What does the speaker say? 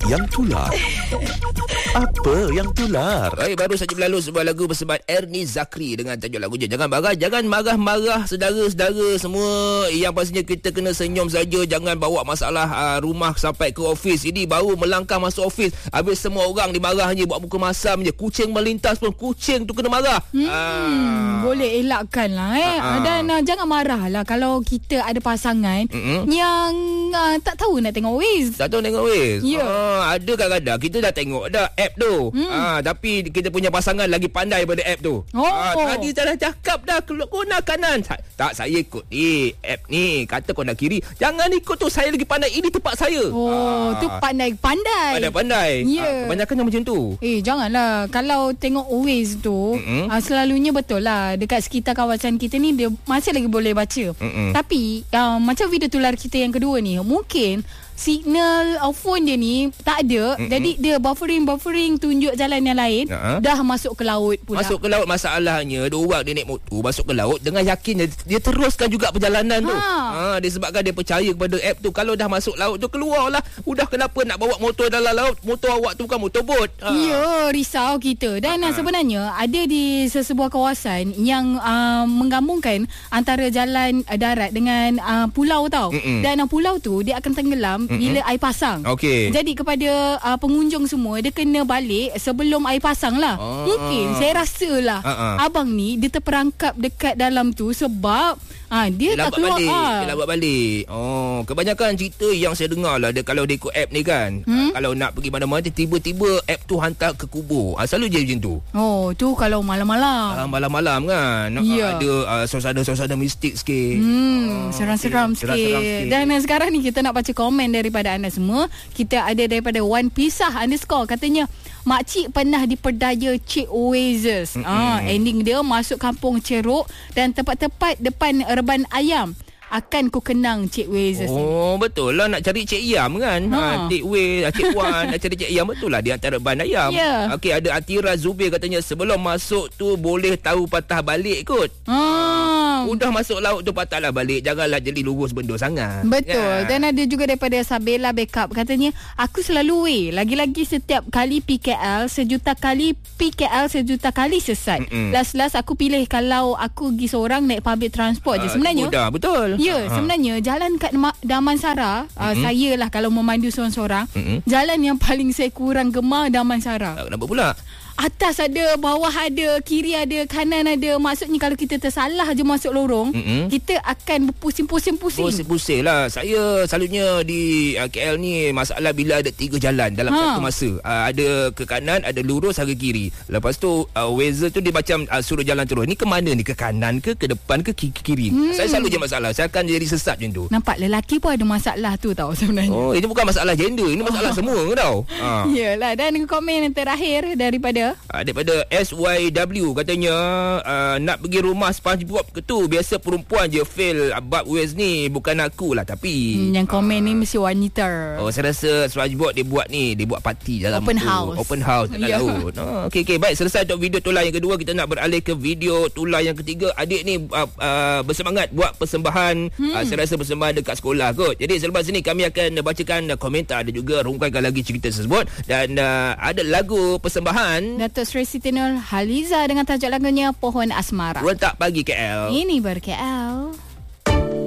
yang tular? Apa yang tular? Baik, baru saja berlalu sebuah lagu bersama Ernie Zakri dengan tajuk lagunya Jangan marah-marah saudara-saudara semua. Yang pastinya kita kena senyum saja. Jangan bawa masalah rumah sampai ke ofis. Ini baru melangkah masuk ofis, habis semua orang dimarah je, buat muka masam je. Kucing melintas pun kucing tu kena marah. Boleh elakkan lah Dan jangan marah lah kalau kita ada pasangan yang tak tahu nak tengok Waze. Tak tahu tengok Waze. Ya. Ada kadang-kadang kita dah tengok dah app tu. Tapi kita punya pasangan lagi pandai pada app tu. Tadi saya dah cakap dah guna kanan. Tak, saya ikut ni app ni. Kata kau nak kiri, jangan ikut tu, saya lagi pandai, ini tempat saya. Tu pandai-pandai. Pandai-pandai. Kebanyakan yang macam tu. Janganlah. Kalau tengok Waze tu selalunya betul lah, dekat sekitar kawasan kita ni dia masih lagi boleh baca. Tapi macam video tular kita yang kedua ni, mungkin signal phone dia ni tak ada. Jadi dia buffering tunjuk jalan yang lain. Dah masuk ke laut pula. Masuk ke laut, masalahnya dia orang dia naik motor masuk ke laut dengan yakin dia teruskan juga perjalanan tu. Disebabkan dia percaya kepada app tu. Kalau dah masuk laut tu, keluarlah. Udah kenapa nak bawa motor dalam laut? Motor awak tu bukan motor bot. Ya, risau kita. Dan sebenarnya ada di sesebuah kawasan yang menggabungkan antara jalan darat dengan pulau tau. Dan pulau tu dia akan tenggelam bila air pasang. Jadi kepada pengunjung semua, dia kena balik sebelum air pasang lah. Mungkin saya rasa lah abang ni dia terperangkap dekat dalam tu sebab dia tak keluar. Dia lambat balik. Kebanyakan cerita yang saya dengar lah, dia kalau dia ikut app ni kan, kalau nak pergi mana-mana, tiba-tiba app tu hantar ke kubur. Selalu je macam tu. Tu kalau malam-malam. Malam-malam kan. Ada suasana-suasana mistik sikit. Seram-seram sikit. Dan sekarang ni kita nak baca komen daripada anda semua. Kita ada daripada One Pisah _ katanya, makcik pernah diperdaya Cik Oasis. Ending dia masuk kampung Ceruk dan tepat-tepat depan reban ayam. Akan ku kenang Cik Oasis. Betul lah, nak cari Cik Yam kan. Cik Wei, Cik Wan nak cari Cik Yam, betul lah, di antara ban ayam. Ada Atira Zubir katanya, sebelum masuk tu boleh tahu patah balik kot. Udah masuk laut tu patahlah balik. Janganlah jadi lurus benda sangat. Betul. Dan ada juga daripada Sabela Backup, katanya, aku selalu lagi-lagi setiap kali PKL sejuta kali sesat. Last aku pilih kalau aku pergi seorang naik public transport je sebenarnya. Mudah, betul. Ya, sebenarnya jalan kat Damansara, saya lah kalau memandu seorang-seorang, jalan yang paling saya kurang gemar Damansara. Kenapa pula? Atas ada, bawah ada, kiri ada, kanan ada. Maksudnya kalau kita tersalah je masuk lorong, kita akan berpusing-pusing. Pusing lah. Saya selalunya di KL ni masalah bila ada 3 jalan dalam satu masa. Ada ke kanan, ada lurus, ada ke kiri. Lepas tu Waze tu dia macam suruh jalan terus. Ni ke mana ni? Ke kanan ke depan ke kiri? Saya selalu je masalah. Saya akan jadi sesat macam tu. Nampak lelaki pun ada masalah tu tau sebenarnya. Ini bukan masalah gender. Ini masalah semua tau. Yelah. Dan komen yang terakhir daripada SYW katanya, nak pergi rumah SpongeBob ke tu. Biasa perempuan je fail bab Waze ni, bukan aku lah. Tapi yang komen ni mesti wanita. Saya rasa SpongeBob dia buat parti dalam open house dalam laut. Okey, baik, selesai untuk video tular yang kedua. Kita nak beralih ke video tular yang ketiga. Adik ni bersemangat buat persembahan. Saya rasa persembahan dekat sekolah kot. Jadi selepas ini kami akan bacakan komentar dan juga rungkaikan lagi cerita tersebut. Dan ada lagu persembahan Datuk Seri Siti Nurhaliza dengan tajuk lagunya Pohon Asmara. Rentak Pagi KL. Ini ber KL.